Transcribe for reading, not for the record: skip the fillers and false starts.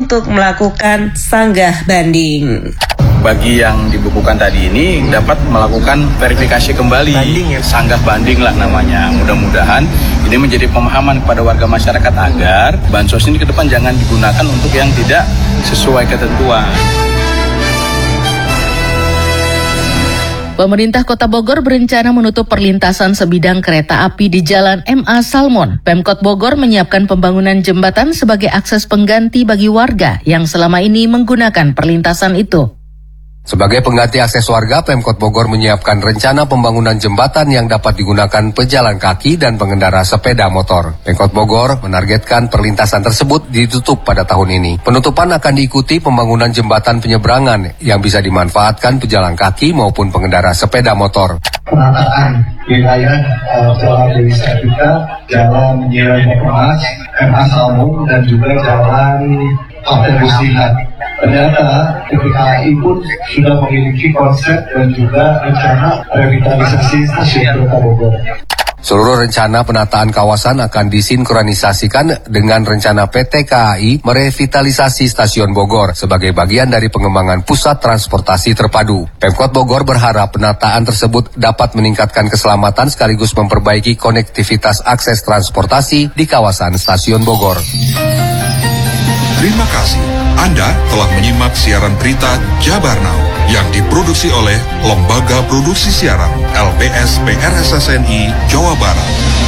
untuk melakukan sanggah banding. Bagi yang dibukukan tadi ini dapat melakukan verifikasi kembali, sanggah banding lah namanya. Mudah-mudahan ini menjadi pemahaman kepada warga masyarakat agar bansos ini ke depan jangan digunakan untuk yang tidak sesuai ketentuan. Pemerintah Kota Bogor berencana menutup perlintasan sebidang kereta api di Jalan MA Salmon. Pemkot Bogor menyiapkan pembangunan jembatan sebagai akses pengganti bagi warga yang selama ini menggunakan perlintasan itu. Sebagai pengganti akses warga, Pemkot Bogor menyiapkan rencana pembangunan jembatan yang dapat digunakan pejalan kaki dan pengendara sepeda motor. Pemkot Bogor menargetkan perlintasan tersebut ditutup pada tahun ini. Penutupan akan diikuti pembangunan jembatan penyeberangan yang bisa dimanfaatkan pejalan kaki maupun pengendara sepeda motor. Penataan wilayah jalan desa kita, jalan Nyerai Emas, MA Salmon, dan juga jalan Kapten Gustihan. Ternyata KPI pun sudah memiliki konsep dan juga rencana revitalisasi stasiun Kota Bogor. Seluruh rencana penataan kawasan akan disinkronisasikan dengan rencana PT KAI merevitalisasi Stasiun Bogor sebagai bagian dari pengembangan pusat transportasi terpadu. Pemkot Bogor berharap penataan tersebut dapat meningkatkan keselamatan sekaligus memperbaiki konektivitas akses transportasi di kawasan Stasiun Bogor. Terima kasih. Anda telah menyimak siaran berita Jabar Now yang diproduksi oleh Lembaga Produksi Siaran LPS PRSSNI Jawa Barat.